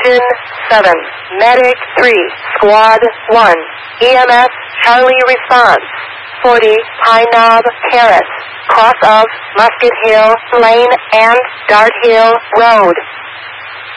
Engine 7, Medic 3, Squad 1, EMS Charlie response. 40 Pine Knob Terrace, cross of Musket Hill Lane and Dart Hill Road.